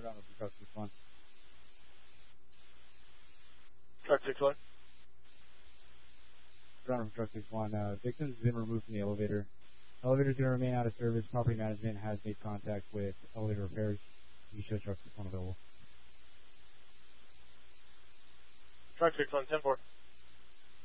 Round of truck 6-1. Truck 6-1. Round of truck 6-1. Victim's been removed from the elevator. Elevator's going to remain out of service. Property management has made contact with elevator repairs. You show truck 6-1 available. Truck 6-1, 10-4.